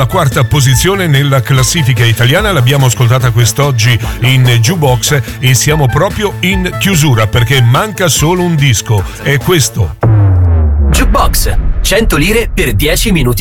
alla quarta posizione nella classifica italiana, l'abbiamo ascoltata quest'oggi in Jukebox e siamo proprio in chiusura perché manca solo un disco, è questo. Jukebox, 100 lire per 10 minuti